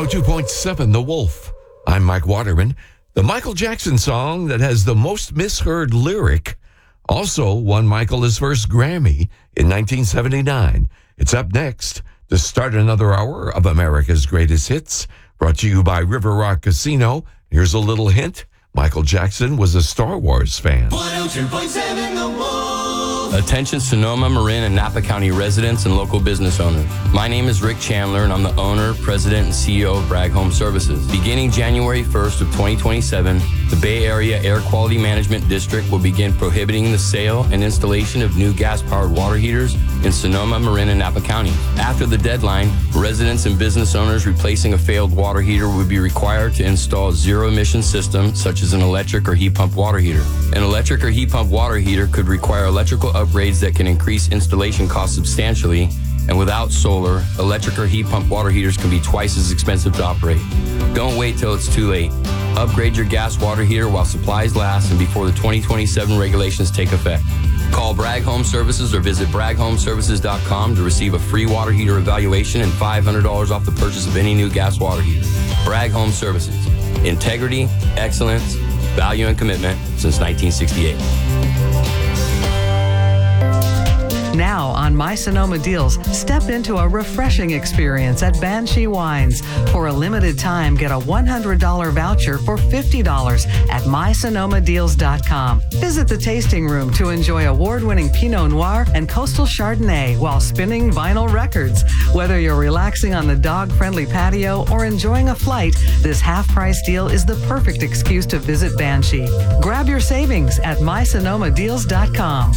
102.7 The Wolf. I'm Mike Waterman. The Michael Jackson song that has the most misheard lyric also won Michael his first Grammy in 1979. It's up next to start another hour of America's Greatest Hits, brought to you by River Rock Casino. Here's a little hint. Michael Jackson was a Star Wars fan. 102.7 The Wolf. Attention Sonoma, Marin, and Napa County residents and local business owners. My name is Rick Chandler, and I'm the owner, president, and CEO of Bragg Home Services. Beginning January 1st of 2027, the Bay Area Air Quality Management District will begin prohibiting the sale and installation of new gas-powered water heaters in Sonoma, Marin, and Napa counties. After the deadline, residents and business owners replacing a failed water heater would be required to install a zero-emission system, such as an electric or heat pump water heater. An electric or heat pump water heater could require electrical upgrades that can increase installation costs substantially, and without solar, electric or heat pump water heaters can be twice as expensive to operate. Don't wait till it's too late. Upgrade your gas water heater while supplies last and before the 2027 regulations take effect. Call Bragg Home Services or visit BraggHomeservices.com to receive a free water heater evaluation and $500 off the purchase of any new gas water heater. Bragg Home Services. Integrity, excellence, value, and commitment since 1968. Now on My Sonoma Deals, step into a refreshing experience at Banshee Wines. For a limited time, get a $100 voucher for $50 at mysonomadeals.com. Visit the tasting room to enjoy award-winning Pinot Noir and Coastal Chardonnay while spinning vinyl records. Whether you're relaxing on the dog-friendly patio or enjoying a flight, this half-price deal is the perfect excuse to visit Banshee. Grab your savings at mysonomadeals.com.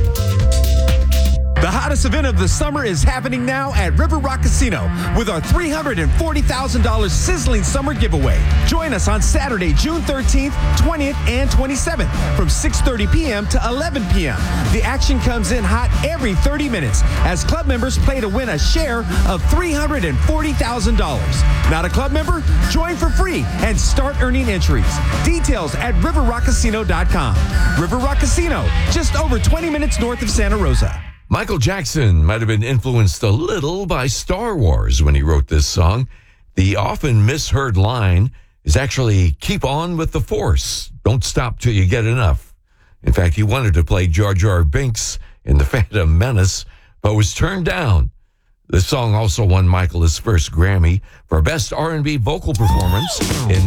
The hottest event of the summer is happening now at River Rock Casino with our $340,000 sizzling summer giveaway. Join us on Saturday, June 13th, 20th, and 27th from 6:30 p.m. to 11 p.m. The action comes in hot every 30 minutes as club members play to win a share of $340,000. Not a club member? Join for free and start earning entries. Details at riverrockcasino.com. River Rock Casino, just over 20 minutes north of Santa Rosa. Michael Jackson might have been influenced a little by Star Wars when he wrote this song. The often misheard line is actually, keep on with the Force. Don't stop till you get enough. In fact, he wanted to play Jar Jar Binks in The Phantom Menace, but was turned down. This song also won Michael his first Grammy for Best R&B Vocal Performance in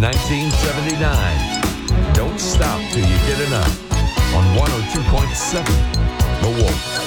1979. Don't stop till you get enough on 102.7 The Wolf.